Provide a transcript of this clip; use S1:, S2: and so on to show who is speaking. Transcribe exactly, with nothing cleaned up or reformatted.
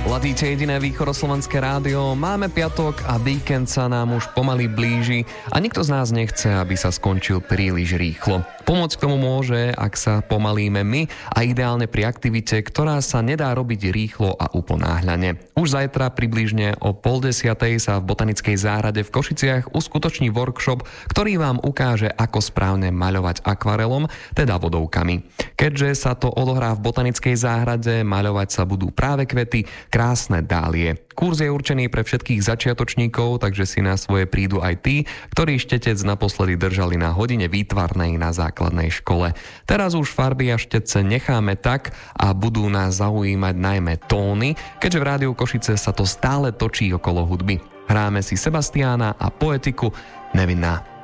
S1: Ladíte jediné východoslovenské rádio, máme piatok a víkend sa nám už pomaly blíži a nikto z nás nechce, aby sa skončil príliš rýchlo. Pomôcť k tomu môže, ak sa pomalíme my a ideálne pri aktivite, ktorá sa nedá robiť rýchlo a uponáhľane. Už zajtra približne o pol desiatej sa v Botanickej záhrade v Košiciach uskutoční workshop, ktorý vám ukáže, ako správne maľovať akvarelom, teda vodovkami. Keďže sa to odohrá v Botanickej záhrade, maľovať sa budú práve kvety, krásne dálie. Kurz je určený pre všetkých začiatočníkov, takže si na svoje prídu aj tí, ktorí štetec naposledy držali na hodine výtvarnej na základnej škole. Teraz už farby a štetce necháme tak a budú nás zaujímať najmä tóny, keďže v Rádiu Košice sa to stále točí okolo hudby. Hráme si Sebastiána a Poetiku Nevinná.